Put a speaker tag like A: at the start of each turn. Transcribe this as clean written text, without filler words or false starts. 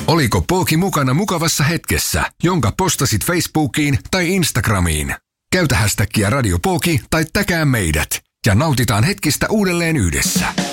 A: Oliko Pooki mukana mukavassa hetkessä, jonka postasit Facebookiin tai Instagramiin? Käytä hashtagia Radio Pooki tai täkää meidät ja nautitaan hetkistä uudelleen yhdessä.